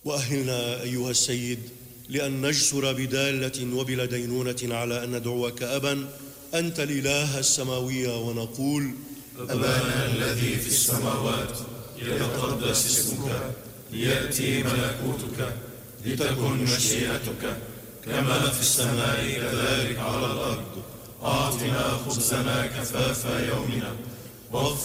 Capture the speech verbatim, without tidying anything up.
وأهلنا أيها السيد لأن نجسر بدالة وبلا دينونة على أن ندعوك أبا أنت الإله السماوي ونقول: أبانا الذي في السماوات، يتقدس اسمك، ليأتي ملكوتك، لتكن مشيئتك كما في السماء كذلك على الأرض. أعطنا خبزنا كفاف يومنا، واغفر